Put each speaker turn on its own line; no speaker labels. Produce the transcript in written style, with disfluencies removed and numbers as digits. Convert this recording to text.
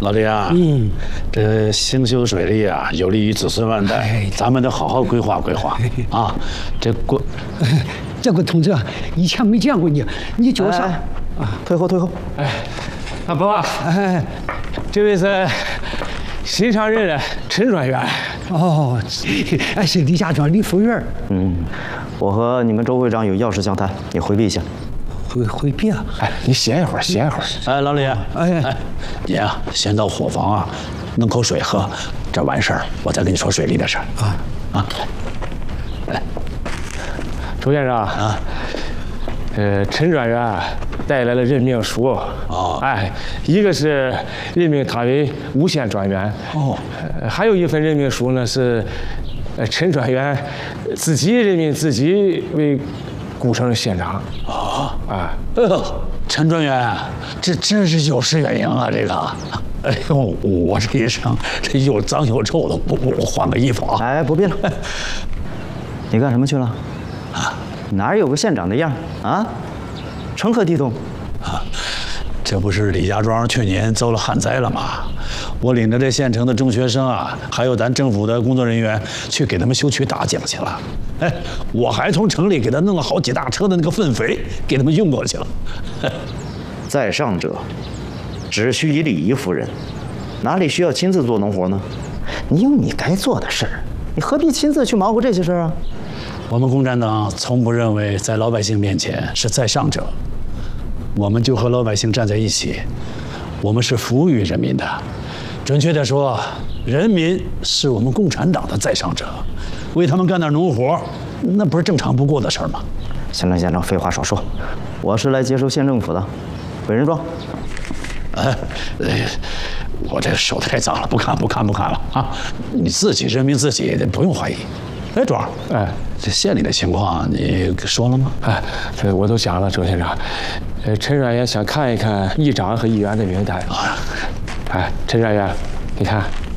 老李啊，这兴修水利啊，有利于子孙万代，咱们得好好规划规划啊。
这个同志啊，以前没见过你，你叫啥？
退后。
哎，阿伯，这位是新上任的陈专员。
哦，是李家庄李副院。
我和你们周会长有要事相谈，你回避一下。
回避啊！
哎，你歇一会儿。
哎，老李，你啊，先到伙房啊，弄口水喝，这完事儿我再跟你说水利的事儿啊。来，
周院长啊，陈专员带来了任命书。一个是任命他为无线专员。还有一份任命书呢是，陈专员自己任命自己为古城县长。
陈专员，这真是有失远迎啊！这个，哎呦，我这一身这又脏又臭的，我换个衣服啊！
哎，不必了。你干什么去了？哪有个县长的样啊？成何体统？
这不是李家庄去年遭了旱灾了吗？我领着这县城的中学生啊，还有咱政府的工作人员去给他们修渠打井去了。哎，我还从城里给他弄了好几大车的那个粪肥，给他们运过去了。
在上者，只需以礼仪服人，哪里需要亲自做农活呢？你有你该做的事儿，你何必亲自去忙活这些事儿啊？
我们共产党从不认为在老百姓面前是在上者，我们就和老百姓站在一起，我们是服务于人民的。准确地说，人民是我们共产党的在上者，为他们干点农活，那不是正常不过的事儿吗？
县长，废话少说，我是来接收县政府的，委任状。
我这手太脏了，不看了啊！你自己任命自己，不用怀疑。哎，庄，这县里的情况你说了吗？
这我都讲了，周县长。陈专员想看一看议长和议员的名单。陈专员，你看